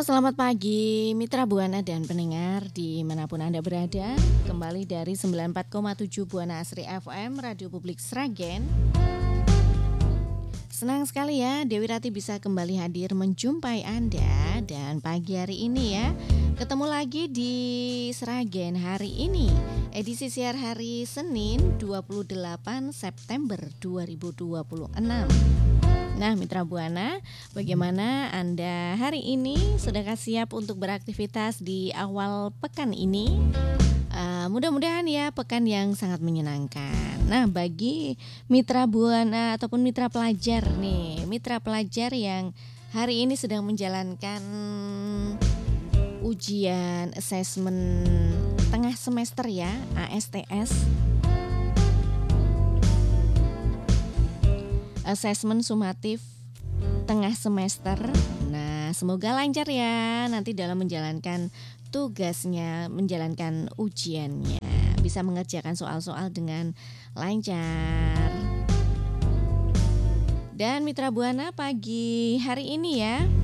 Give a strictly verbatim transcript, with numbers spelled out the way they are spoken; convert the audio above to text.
selamat pagi Mitra Buana dan pendengar dimanapun Anda berada. Kembali dari sembilan puluh empat koma tujuh Buana Asri F M, Radio Publik Sragen. Senang sekali ya Dewi Rati bisa kembali hadir menjumpai Anda. Dan pagi hari ini ya, ketemu lagi di Sragen hari ini, edisi siar hari Senin dua puluh delapan September dua ribu dua puluh enam. Nah Mitra Buana, bagaimana Anda hari ini? Sudahkah siap untuk beraktivitas di awal pekan ini? Uh, mudah-mudahan ya pekan yang sangat menyenangkan. Nah bagi Mitra Buana ataupun Mitra Pelajar nih, Mitra Pelajar yang hari ini sedang menjalankan ujian asesmen tengah semester ya, A S T S, asesmen sumatif tengah semester. Nah, semoga lancar ya nanti dalam menjalankan tugasnya, menjalankan ujiannya, bisa mengerjakan soal-soal dengan lancar. Dan Mitra Buana pagi hari ini ya,